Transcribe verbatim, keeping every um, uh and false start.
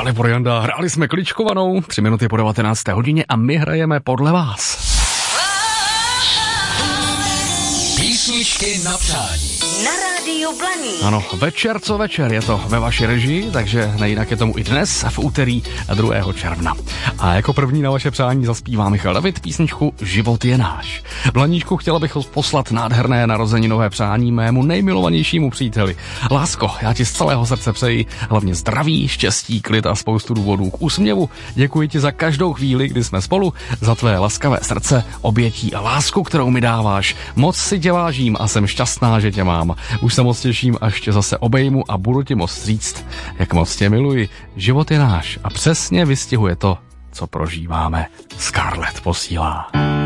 Dalibor Janda, hráli jsme kličkovanou, tři minuty po devatenácté hodině a my hrajeme podle vás. Písničky na přání. Na rádiu Blaník. Ano, večer co večer, je to ve vaší režii, takže nejinak je tomu i dnes, v úterý druhého června. A jako první na vaše přání zaspívá Michal David písničku Život je náš. Blaníčku, chtěla bych poslat nádherné narozeninové přání mému nejmilovanějšímu příteli. Lásko, já ti z celého srdce přeji hlavně zdraví, štěstí, klid a spoustu důvodů k úsměvu. Děkuji ti za každou chvíli, kdy jsme spolu, za tvé laskavé srdce, obětí a lásku, kterou mi dáváš. Moc si tě vážím a jsem šťastná, že tě mám. Už se moc těším, až tě zase obejmu a budu ti moc říct, jak moc tě miluji. Život je náš a přesně vystihuje to, co prožíváme. Scarlett posílá.